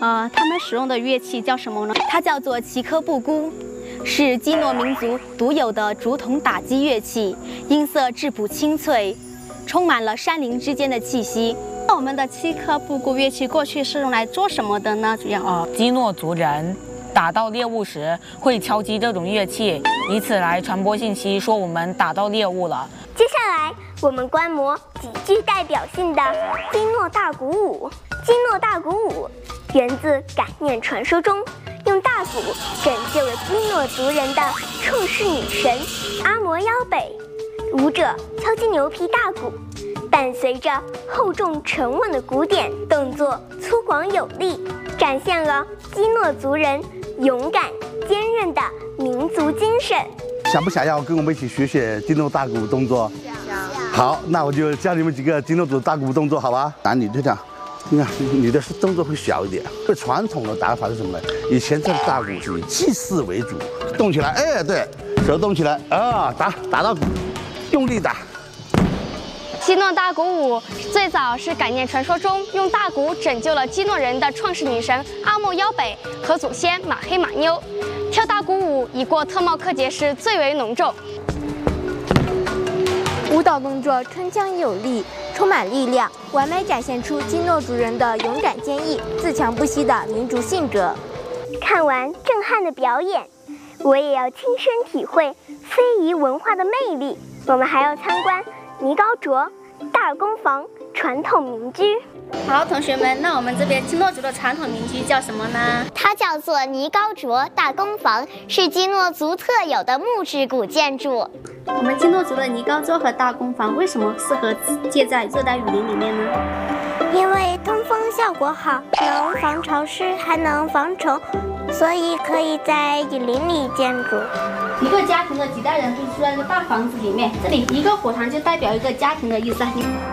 他们使用的乐器叫什么呢？它叫做奇科布姑，是基诺民族独有的竹筒打击乐器，音色质朴清脆，充满了山林之间的气息。那我们的奇科布姑乐器过去是用来做什么的呢？主要基诺族人打到猎物时会敲击这种乐器，以此来传播信息，说我们打到猎物了。 接下来，我们观摩极具代表性的基诺大鼓舞。基诺大鼓舞源自感念传说中用大鼓拯救了基诺族人的创世女神阿摩腰北。舞者敲击牛皮大鼓，伴随着厚重沉稳的鼓点，动作粗犷有力，展现了基诺族人勇敢坚韧的民族精神。 想不想要跟我们一起学学基诺大鼓动作？想。好，那我就教你们几个基诺族大鼓动作，好吧？男女对唱。你看，你的动作会小一点。这传统的打法是什么呢？以前这个大鼓是以祭祀为主，动起来，哎，对，手动起来啊，打到鼓，用力打。 基诺大鼓舞最早是感念传说中用大鼓拯救了基诺人的创世女神阿莫腰北和祖先马黑马妞。跳大鼓舞已过特茂克节时最为浓重。 舞蹈动作铿锵有力，充满力量，完美展现出基诺族人的勇敢坚毅、自强不息的民族性格。 看完震撼的表演，我也要亲身体会非遗文化的魅力。我们还要参观泥高卓大公房传统民居。 好，同学们，那我们这边基诺族的传统民居叫什么呢？ 它叫做泥高卓大公房，是基诺族特有的木质古建筑。 我们基诺族的泥高卓和大公房为什么适合建在热带雨林里面呢？ 因为通风效果好，能防潮湿，还能防虫，所以可以在雨林里建筑。 一个家庭的几代人都住在一个大房子里面，这里一个火塘就代表一个家庭的意思。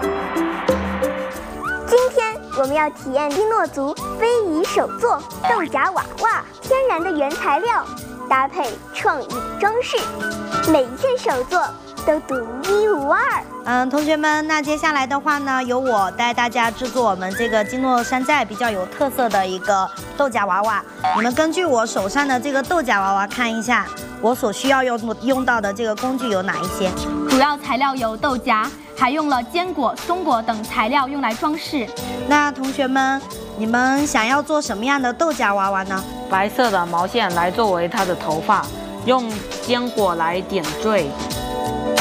今天我们要体验基诺族非遗手作豆荚娃娃，天然的原材料搭配创意装饰，每一件手作都独一无二。 同学们，那接下来的话呢，由我带大家制作我们这个基诺山寨比较有特色的一个豆荚娃娃。你们根据我手上的这个豆荚娃娃看一下，我所需要用到的这个工具有哪一些？ 主要材料有豆荚，还用了坚果、松果等材料用来装饰。 那同学们，你们想要做什么样的豆荚娃娃呢？ 白色的毛线来作为它的头发，用坚果来点缀，